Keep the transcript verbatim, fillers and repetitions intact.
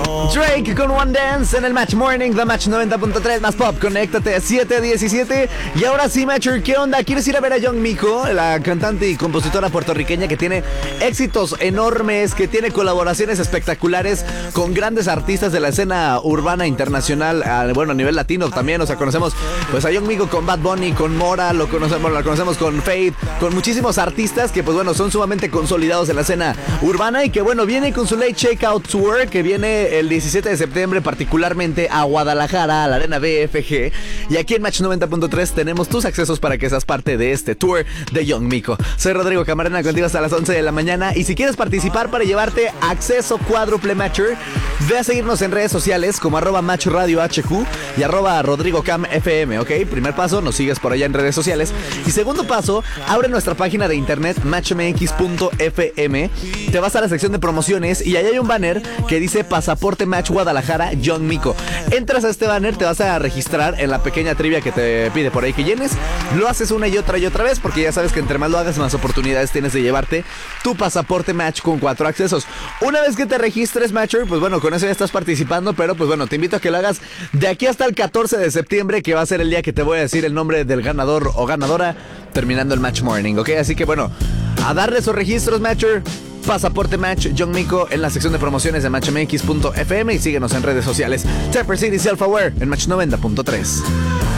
Drake con One Dance en el Match Morning, The Match noventa punto tres más pop. Conéctate siete diecisiete. Y ahora sí, Matcher, ¿qué onda? ¿Quieres ir a ver a Young Miko, la cantante y compositora puertorriqueña que tiene éxitos enormes, que tiene colaboraciones espectaculares con grandes artistas de la escena urbana internacional, a, bueno, a nivel latino también? O sea, conocemos pues a Young Miko con Bad Bunny, con Mora, lo conocemos, la conocemos con Fade, con muchísimos artistas que pues bueno, son sumamente consolidados en la escena urbana y que bueno, viene con su Late Checkout Tour, que viene el diecisiete de septiembre particularmente a Guadalajara, a la Arena B F G, y aquí en Match noventa punto tres tenemos tus accesos para que seas parte de este tour de Young Miko. Soy Rodrigo Camarena, contigo hasta las once de la mañana, y si quieres participar para llevarte acceso cuádruple Matcher, ve a seguirnos en redes sociales como arroba Match Radio H Q y arroba Rodrigo Cam F M, ¿ok? Primer paso, nos sigues por allá en redes sociales, y segundo paso, abre nuestra página de internet match m x punto f m, te vas a la sección de promociones y ahí hay un banner que dice Pasaporte Match Guadalajara Young Miko. Entras a este banner, te vas a registrar en la pequeña trivia que te pide por ahí que llenes, lo haces una y otra y otra vez, porque ya sabes que entre más lo hagas, más oportunidades tienes de llevarte tu pasaporte Match con cuatro accesos. Una vez que te registres, Matcher, pues bueno, con eso ya estás participando, pero pues bueno, te invito a que lo hagas de aquí hasta el catorce de septiembre, que va a ser el día que te voy a decir el nombre del ganador o ganadora terminando el Match Morning, ¿ok? Así que bueno, a darle esos registros, Matcher. Pasaporte Match Young Miko en la sección de promociones de match m x punto f m y síguenos en redes sociales. Tepper City Self Aware en Match noventa punto tres.